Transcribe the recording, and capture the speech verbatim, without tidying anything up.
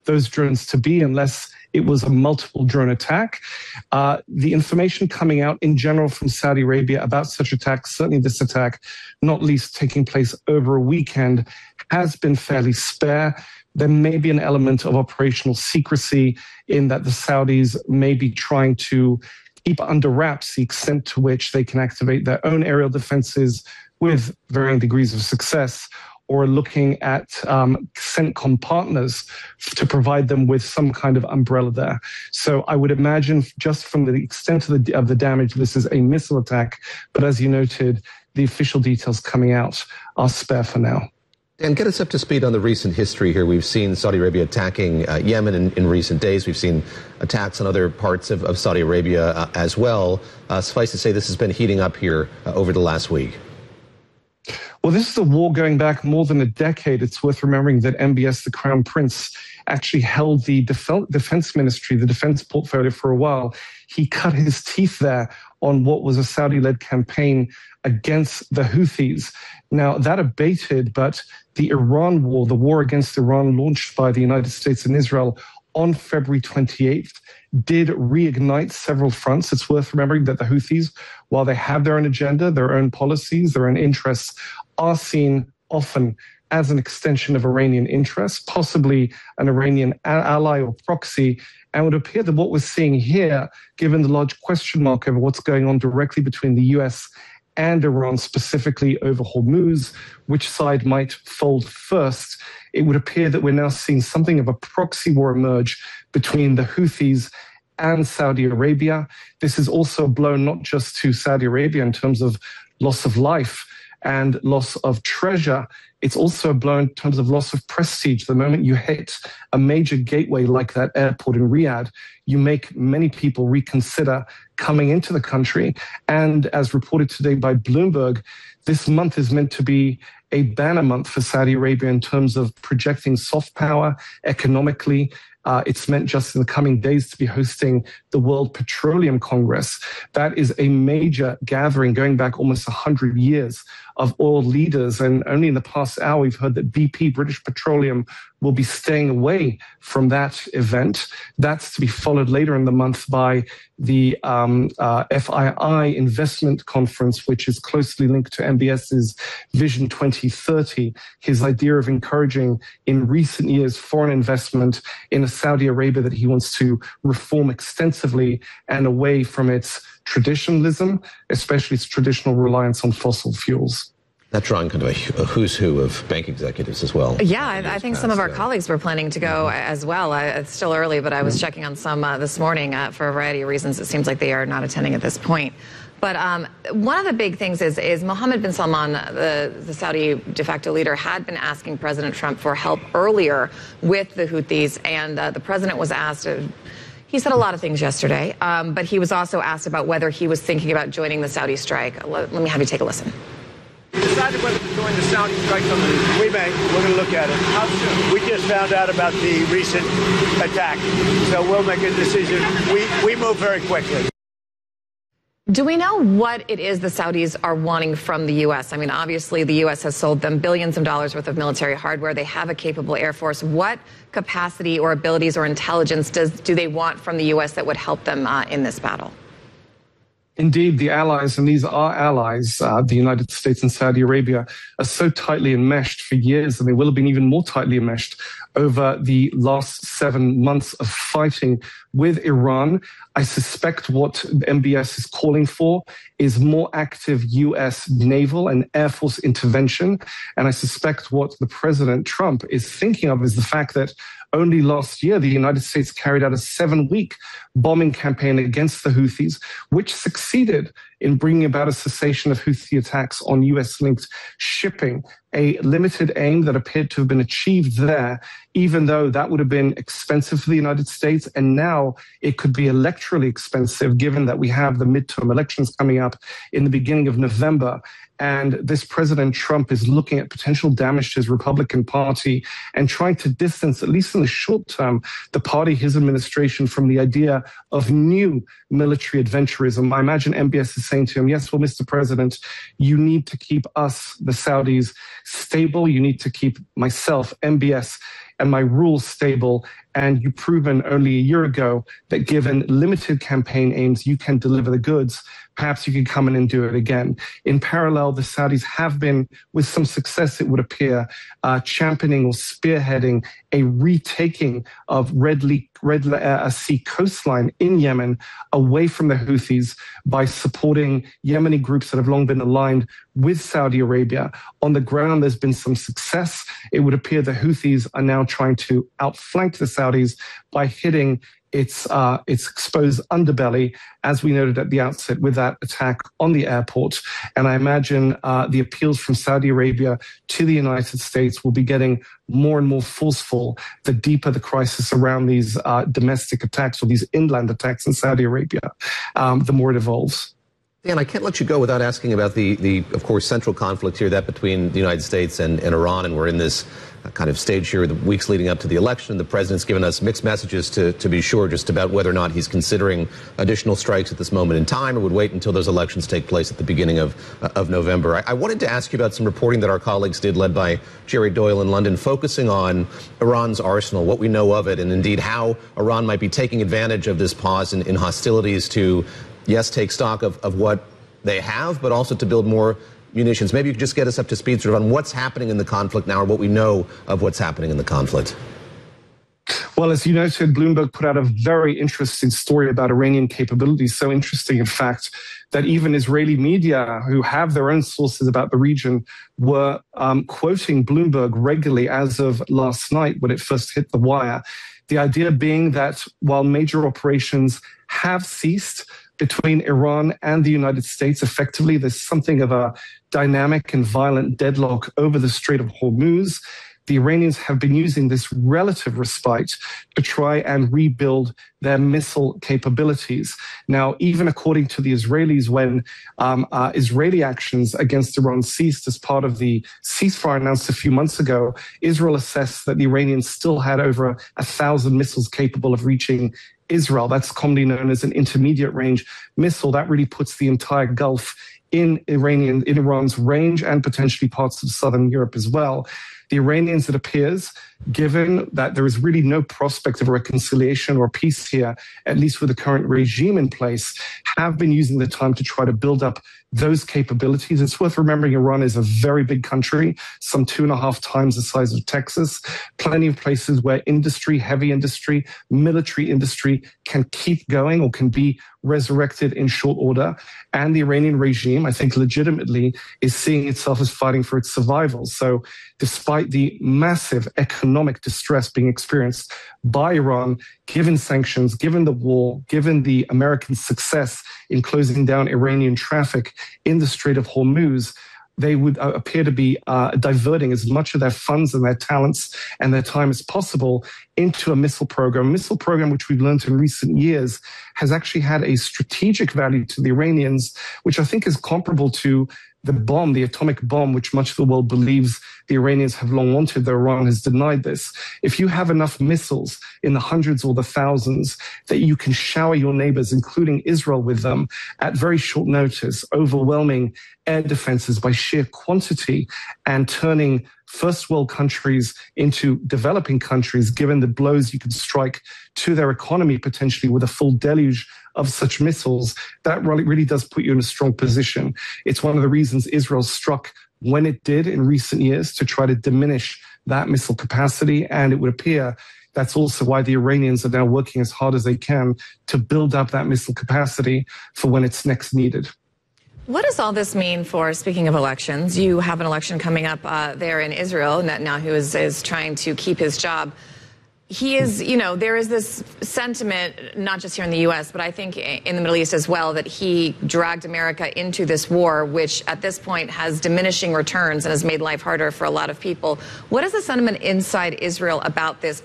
those drones to be unless it was a multiple drone attack. Uh, the information coming out in general from Saudi Arabia about such attacks, certainly this attack, not least taking place over a weekend, has been fairly spare. There may be an element of operational secrecy in that the Saudis may be trying to keep under wraps the extent to which they can activate their own aerial defenses with varying degrees of success, or looking at um, CENTCOM partners to provide them with some kind of umbrella there. So I would imagine, just from the extent of the, of the damage, this is a missile attack. But as you noted, the official details coming out are spare for now. And get us up to speed on the recent history here. We've seen Saudi Arabia attacking uh, Yemen in, in recent days. We've seen attacks on other parts of, of Saudi Arabia uh, as well. Uh, suffice to say, this has been heating up here uh, over the last week. Well, this is a war going back more than a decade. It's worth remembering that M B S, the Crown Prince, actually held the def- defense ministry, the defense portfolio for a while. He cut his teeth there on what was a Saudi-led campaign against the Houthis. Now, that abated, but the Iran war, the war against Iran launched by the United States and Israel on February twenty-eighth, did reignite several fronts. It's worth remembering that the Houthis, while they have their own agenda, their own policies, their own interests, are seen often as an extension of Iranian interests, possibly an Iranian ally or proxy. And it would appear that what we're seeing here, given the large question mark over what's going on directly between the U S and Iran, specifically over Hormuz, which side might fold first, it would appear that we're now seeing something of a proxy war emerge between the Houthis and Saudi Arabia. This is also blown not just to Saudi Arabia in terms of loss of life and loss of treasure. It's also blown in terms of loss of prestige. The moment you hit a major gateway like that airport in Riyadh, you make many people reconsider coming into the country. And as reported today by Bloomberg, this month is meant to be a banner month for Saudi Arabia in terms of projecting soft power economically. Uh, it's meant just in the coming days to be hosting the World Petroleum Congress. That is a major gathering going back almost one hundred years of oil leaders. And only in the past hour, we've heard that B P, British Petroleum, will be staying away from that event. That's to be followed later in the month by the um, uh, F I I Investment Conference, which is closely linked to M B S's Vision twenty thirty, his idea of encouraging in recent years foreign investment in a Saudi Arabia that he wants to reform extensively and away from its traditionalism, especially its traditional reliance on fossil fuels. That drawing kind of a, a who's who of bank executives as well. Yeah, I, I think some of our colleagues were planning to go mm-hmm. as well. I, it's still early, but I was mm-hmm. checking on some uh, this morning uh, for a variety of reasons. It seems like they are not attending at this point. But um, one of the big things is, is Mohammed bin Salman, the, the Saudi de facto leader, had been asking President Trump for help earlier with the Houthis, and uh, the president was asked... Uh, He said a lot of things yesterday, um, but he was also asked about whether he was thinking about joining the Saudi strike. Let, let me have you take a listen. You decided whether to join the Saudi strike on the... We may. We're going to look at it. How soon? We just found out about the recent attack, so we'll make a decision. We, we move very quickly. Do we know what it is the Saudis are wanting from the U S? I mean, obviously, the U S has sold them billions of dollars worth of military hardware. They have a capable Air Force. What capacity or abilities or intelligence does do they want from the U S that would help them uh, in this battle? Indeed, the allies, and these are allies, uh, the United States and Saudi Arabia, are so tightly enmeshed for years, and they will have been even more tightly enmeshed over the last seven months of fighting with Iran. I suspect what M B S is calling for is more active U S naval and Air Force intervention. And I suspect what the President Trump is thinking of is the fact that only last year, the United States carried out a seven-week bombing campaign against the Houthis, which succeeded in bringing about a cessation of Houthi attacks on U S-linked shipping, a limited aim that appeared to have been achieved there, even though that would have been expensive for the United States. And now it could be electorally expensive, given that we have the midterm elections coming up in the beginning of November. And this President Trump is looking at potential damage to his Republican Party and trying to distance, at least in the short term, the party, his administration, from the idea of new military adventurism. I imagine M B S is saying to him, yes, well, Mister President, you need to keep us, the Saudis, stable. You need to keep myself, M B S, and my rules stable. And you've proven only a year ago that given limited campaign aims, you can deliver the goods. Perhaps you can come in and do it again. In parallel, the Saudis have been, with some success, it would appear, uh, championing or spearheading a retaking of Red, Le- Red uh, Sea coastline in Yemen away from the Houthis by supporting Yemeni groups that have long been aligned with Saudi Arabia. On the ground, there's been some success. It would appear the Houthis are now trying to outflank the Saudis by hitting its uh, its exposed underbelly, as we noted at the outset with that attack on the airport. And I imagine uh, the appeals from Saudi Arabia to the United States will be getting more and more forceful the deeper the crisis around these uh, domestic attacks or these inland attacks in Saudi Arabia, um, the more it evolves. Dan, I can't let you go without asking about the, the of course, central conflict here, that between the United States and, and Iran. And we're in this kind of stage here, the weeks leading up to the election. The president's given us mixed messages, to, to be sure, just about whether or not he's considering additional strikes at this moment in time, or would wait until those elections take place at the beginning of, uh, of November. I, I wanted to ask you about some reporting that our colleagues did, led by Jerry Doyle in London, focusing on Iran's arsenal, what we know of it, and indeed how Iran might be taking advantage of this pause in, in hostilities to, yes, take stock of, of what they have, but also to build more munitions. Maybe you could just get us up to speed sort of on what's happening in the conflict now, or what we know of what's happening in the conflict. Well, as you noted, Bloomberg put out a very interesting story about Iranian capabilities. So interesting, in fact, that even Israeli media, who have their own sources about the region, were um, quoting Bloomberg regularly as of last night when it first hit the wire. The idea being that while major operations have ceased between Iran and the United States, effectively, there's something of a dynamic and violent deadlock over the Strait of Hormuz. The Iranians have been using this relative respite to try and rebuild their missile capabilities. Now, even according to the Israelis, when um, uh, Israeli actions against Iran ceased as part of the ceasefire announced a few months ago, Israel assessed that the Iranians still had over a thousand missiles capable of reaching Israel. That's commonly known as an intermediate range missile. That really puts the entire Gulf in Iranian, in Iran's range, and potentially parts of southern Europe as well. The Iranians, it appears, given that there is really no prospect of a reconciliation or peace here, at least with the current regime in place, have been using the time to try to build up those capabilities. It's worth remembering Iran is a very big country, some two and a half times the size of Texas, plenty of places where industry, heavy industry, military industry can keep going or can be resurrected in short order. And the Iranian regime, I think legitimately, is seeing itself as fighting for its survival. So despite the massive economic distress being experienced by Iran, given sanctions, given the war, given the American success in closing down Iranian traffic in the Strait of Hormuz, they would uh, appear to be uh, diverting as much of their funds and their talents and their time as possible into a missile program. A missile program, which we've learned in recent years, has actually had a strategic value to the Iranians, which I think is comparable to the bomb, the atomic bomb, which much of the world believes the Iranians have long wanted, though Iran has denied this. If you have enough missiles in the hundreds or the thousands that you can shower your neighbors, including Israel, with them at very short notice, overwhelming air defenses by sheer quantity and turning first world countries into developing countries, given the blows you can strike to their economy potentially with a full deluge of such missiles, that really, really does put you in a strong position. It's one of the reasons Israel struck when it did in recent years to try to diminish that missile capacity. And it would appear that's also why the Iranians are now working as hard as they can to build up that missile capacity for when it's next needed. What does all this mean for, speaking of elections, you have an election coming up uh, there in Israel. Netanyahu is, is trying to keep his job. He is, you know, there is this sentiment, not just here in the U S, but I think in the Middle East as well, that he dragged America into this war, which at this point has diminishing returns and has made life harder for a lot of people. What is the sentiment inside Israel about this